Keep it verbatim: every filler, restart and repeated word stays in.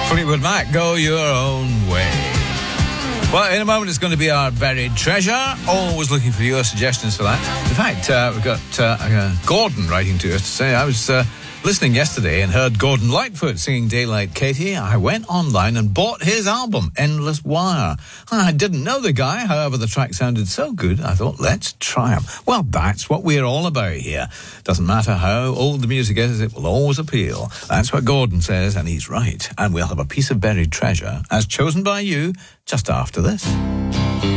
Fleetwood Mac, Go Your Own Way. Well, in a moment, it's going to be our buried treasure. Always looking for your suggestions for that. In fact, uh, we've got uh, uh, Gordon writing to us to say, I was uh, listening yesterday and heard Gordon Lightfoot singing Daylight Katie. I went online and bought his album, Endless Wire. I didn't know the guy, however, the track sounded so good, I thought, let's try him. Well, that's what we're all about here. Doesn't matter how old the music is, it will always appeal. That's what Gordon says, and he's right. And we'll have a piece of buried treasure, as chosen by you, just after this.